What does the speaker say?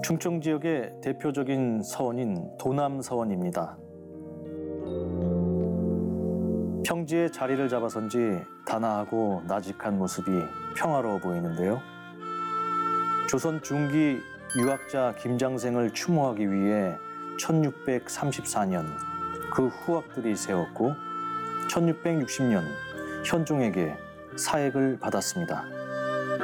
충청 지역의 대표적인 서원인 도남서원입니다. 평지에 자리를 잡아선지 단아하고 나직한 모습이 평화로워 보이는데요. 조선 중기 유학자 김장생을 추모하기 위해 1634년 그 후학들이 세웠고 1660년 현종에게 사액을 받았습니다.